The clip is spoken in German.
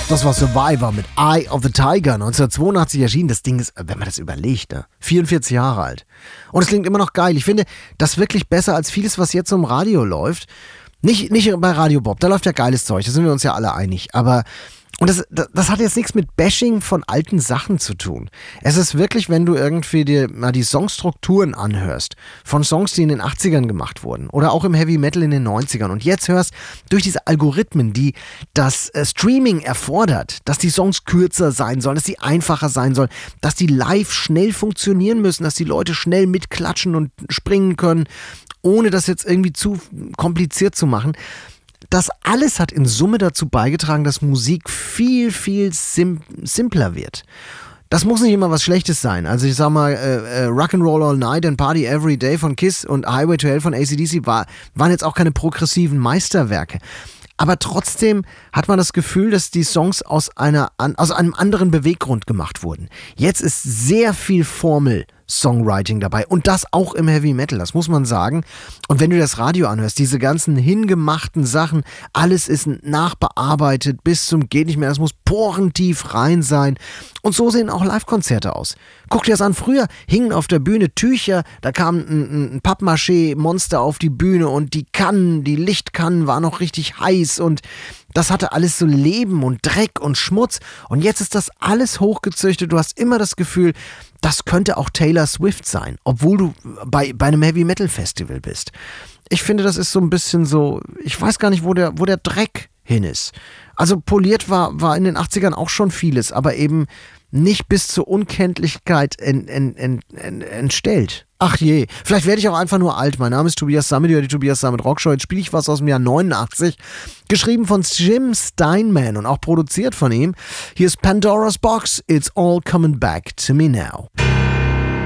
Das war Survivor mit Eye of the Tiger, 1982 erschienen. Das Ding ist, wenn man das überlegt, 44 Jahre alt. Und es klingt immer noch geil. Ich finde das wirklich besser als vieles, was jetzt so im Radio läuft. Nicht bei Radio Bob, da läuft ja geiles Zeug, da sind wir uns ja alle einig. Aber und das hat jetzt nichts mit Bashing von alten Sachen zu tun. Es ist wirklich, wenn du irgendwie dir mal die Songstrukturen anhörst, von Songs, die in den 80ern gemacht wurden oder auch im Heavy Metal in den 90ern und jetzt hörst, durch diese Algorithmen, die das Streaming erfordert, dass die Songs kürzer sein sollen, dass sie einfacher sein sollen, dass die live schnell funktionieren müssen, dass die Leute schnell mitklatschen und springen können, ohne das jetzt irgendwie zu kompliziert zu machen. Das alles hat in Summe dazu beigetragen, dass Musik viel, viel simpler wird. Das muss nicht immer was Schlechtes sein. Also ich sag mal, Rock'n'Roll All Night and Party Every Day von Kiss und Highway to Hell von AC/DC waren jetzt auch keine progressiven Meisterwerke. Aber trotzdem hat man das Gefühl, dass die Songs aus einem anderen Beweggrund gemacht wurden. Jetzt ist sehr viel Formel-Songwriting dabei und das auch im Heavy Metal, das muss man sagen. Und wenn du das Radio anhörst, diese ganzen hingemachten Sachen, alles ist nachbearbeitet bis zum geht nicht mehr, das muss porentief rein sein. Und so sehen auch Live-Konzerte aus. Guck dir das an, früher hingen auf der Bühne Tücher, da kam ein Pappmaché-Monster auf die Bühne und die Lichtkannen waren noch richtig heiß und das hatte alles so Leben und Dreck und Schmutz und jetzt ist das alles hochgezüchtet, du hast immer das Gefühl, das könnte auch Taylor Swift sein, obwohl du bei einem Heavy-Metal-Festival bist. Ich finde, das ist so ein bisschen so, ich weiß gar nicht, wo der Dreck hin ist. Also poliert war in den 80ern auch schon vieles, aber eben nicht bis zur Unkenntlichkeit entstellt. Ach je, vielleicht werde ich auch einfach nur alt. Mein Name ist Tobias Sammet, die Tobias Sammet Rockshow. Jetzt spiele ich was aus dem Jahr 89. Geschrieben von Jim Steinman und auch produziert von ihm. Hier ist Pandora's Box, It's All Coming Back to Me Now.